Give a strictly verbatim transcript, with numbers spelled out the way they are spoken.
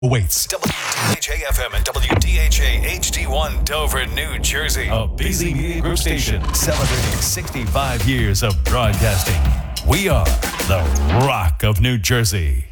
awaits. W D H A F M and W D H A H D one Dover, New Jersey. A busy media group station celebrating sixty-five years of broadcasting. We are the Rock of New Jersey.